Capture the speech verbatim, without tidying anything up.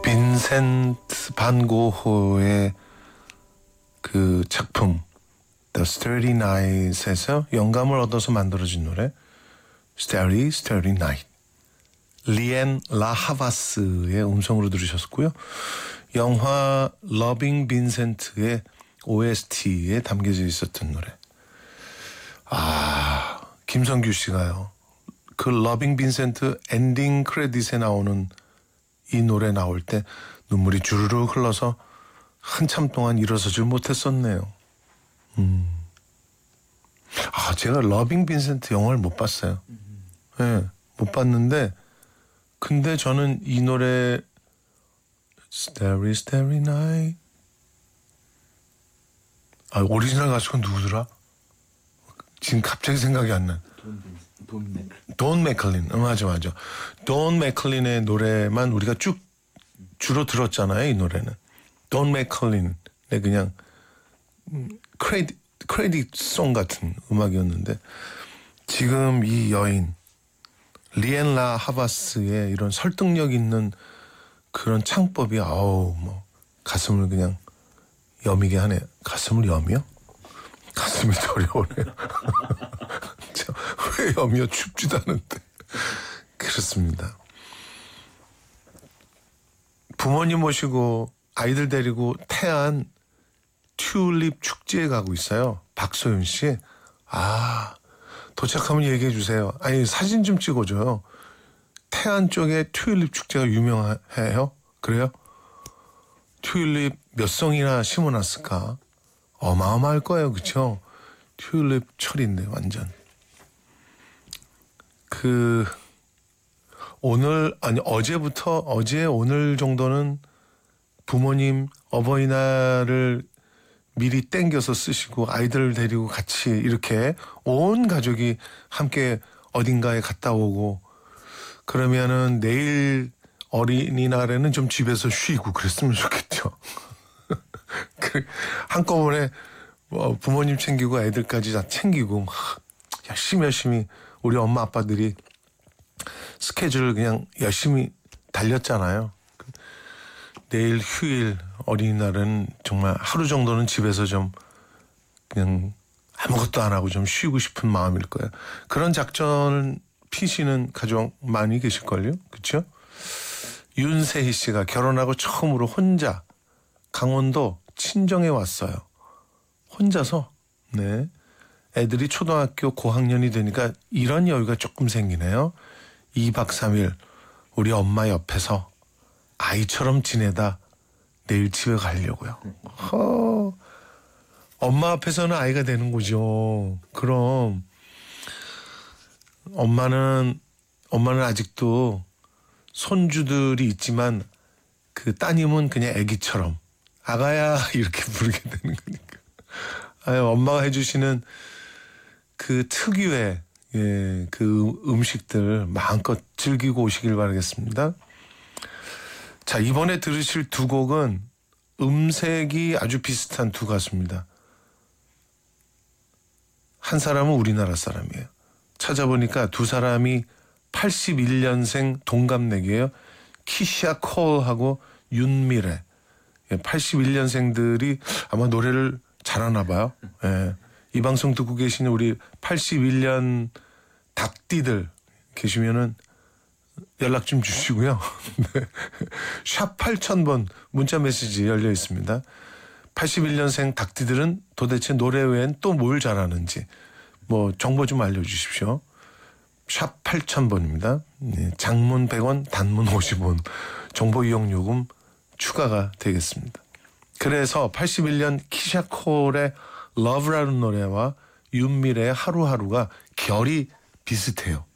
빈센트 반 고흐의 그 작품 The Starry Night에서 영감을 얻어서 만들어진 노래 Starry Starry Night, 리엔 라하바스의 음성으로 들으셨고요. 영화 러빙 빈센트의 오에스티에 담겨져 있었던 노래. 아, 김성규 씨가요. 그 러빙 빈센트 엔딩 크레딧에 나오는 이 노래 나올 때 눈물이 주르르 흘러서 한참 동안 일어서질 못했었네요. 음. 아, 제가 러빙 빈센트 영화를 못 봤어요. 예, 네, 못 봤는데 근데 저는 이 노래 Starry Starry Night, 아, 오리지널 가수가 누구더라? 지금 갑자기 생각이 안 나. 돈 맥클린. 돈 맥클린. 어, 맞아 맞아. 돈 맥클린의 노래만 우리가 쭉 주로 들었잖아요. 이 노래는 돈 맥클린의 그냥 크레딧 크레딧 송 같은 음악이었는데 지금 이 여인 리엔 라하바스의 이런 설득력 있는 그런 창법이 아우 뭐 가슴을 그냥 여미게 하네. 가슴을 여미요? 가슴이 저려오네요. 왜 여미요? 춥지도 않은데. 그렇습니다. 부모님 모시고 아이들 데리고 태안 튤립 축제에 가고 있어요. 박소윤 씨. 아, 도착하면 얘기해 주세요. 아니, 사진 좀 찍어줘요. 태안 쪽에 튤립 축제가 유명해요? 그래요? 튤립 몇 송이나 심어놨을까? 어마어마할 거예요. 그쵸? 튤립 철인데 완전. 그 오늘 아니 어제부터 어제 오늘 정도는 부모님 어버이날을 미리 땡겨서 쓰시고 아이들 데리고 같이 이렇게 온 가족이 함께 어딘가에 갔다 오고 그러면은 내일 어린이날에는 좀 집에서 쉬고 그랬으면 좋겠죠. 그 한꺼번에 뭐 부모님 챙기고 애들까지 다 챙기고 막 열심히 열심히 우리 엄마 아빠들이 스케줄을 그냥 열심히 달렸잖아요. 내일 휴일 어린이날은 정말 하루 정도는 집에서 좀 그냥 아무것도 안 하고 좀 쉬고 싶은 마음일 거예요. 그런 작전을 피시는 가족 많이 계실걸요. 그렇죠? 윤세희 씨가 결혼하고 처음으로 혼자 강원도 친정에 왔어요. 혼자서. 네. 애들이 초등학교 고학년이 되니까 이런 여유가 조금 생기네요. 이 박 삼 일 우리 엄마 옆에서 아이처럼 지내다 내일 집에 가려고요. 허, 엄마 앞에서는 아이가 되는 거죠. 그럼 엄마는 엄마는 아직도 손주들이 있지만 그 따님은 그냥 아기처럼 아가야 이렇게 부르게 되는 거니까. 아유, 엄마가 해주시는 그 특유의 예, 그 음식들 마음껏 즐기고 오시길 바라겠습니다. 자, 이번에 들으실 두 곡은 음색이 아주 비슷한 두 가수입니다. 한 사람은 우리나라 사람이에요. 찾아보니까 두 사람이 팔십일 년생 동갑내기예요. 키샤 콜하고 윤미래. 팔십일 년생들이 아마 노래를 잘하나 봐요. 예. 이 방송 듣고 계시는 우리 팔십일 년 닭띠들 계시면은 연락 좀 주시고요. 네. 샵 팔천 번 문자 메시지 열려 있습니다. 팔십일 년생 닭띠들은 도대체 노래 외엔 또 뭘 잘하는지 뭐 정보 좀 알려주십시오. 샵 팔천 번입니다. 네. 장문 백 원, 단문 오십 원, 정보 이용 요금 추가가 되겠습니다. 그래서 팔십일 년 키샤콜의 러브라는 노래와 윤미래의 하루하루가 결이 비슷해요.